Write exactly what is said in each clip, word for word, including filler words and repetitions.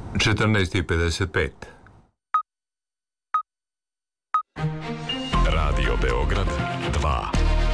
četrnaest i pedeset pet. Radio Beograd dva.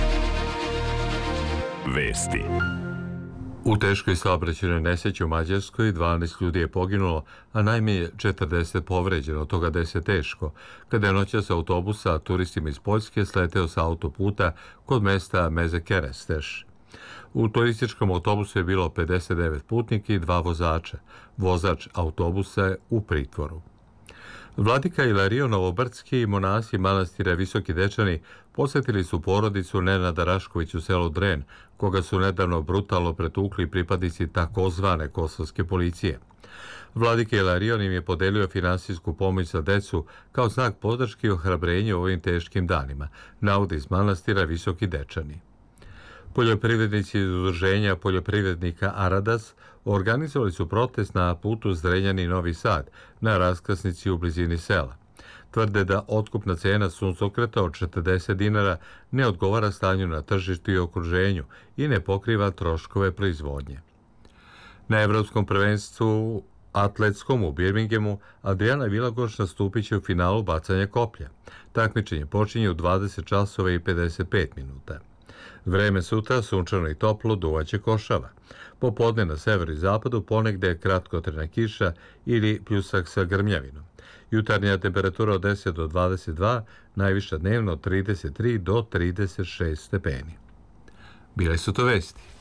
Vesti. U teškoj saobraćajnoj nesreći u Mađarskoj dvanaest ljudi je poginulo, a najmanje četrdeset povređeno, od toga deset teško, kada je noćas autobusa turistima iz Poljske sleteo sa autoputa kod mesta Mezekeresteš. U turističkom autobusu je bilo pedeset devet putnika i dva vozača. Vozač autobusa je u pritvoru. Vladika Ilarion Novobrdski i monasi manastira Visoki Dečani posjetili su porodicu Nenada Rašković u selu Dren, koga su nedavno brutalno pretukli pripadnici takozvane kosovske policije. Vladika Ilarion im je podelio finansijsku pomoć za decu kao znak podrške i ohrabrenja u ovim teškim danima, navodi iz manastira Visoki Dečani. Poljoprivrednici iz udruženja poljoprivrednika Aradas organizovali su protest na putu Zrenjanin-Novi Sad na raskrsnici u blizini sela. Tvrde da otkupna cena suncokreta od četrdeset dinara ne odgovara stanju na tržištu i okruženju i ne pokriva troškove proizvodnje. Na Evropskom prvenstvu atletskom u Birminghamu Adriana Vilagoš nastupit će u finalu bacanja koplja. Takmičenje počinje u dvadeset časova i pedeset pet minuta. Vreme sutra sunčano i toplo, duvaće košava. Popodne na severu i zapadu ponegde je kratkotrajna kiša ili pljusak sa grmljavinom. Jutarnja temperatura od deset do dvadeset dva, najviša dnevno od trideset tri do trideset šest stepeni. Bile su to vesti.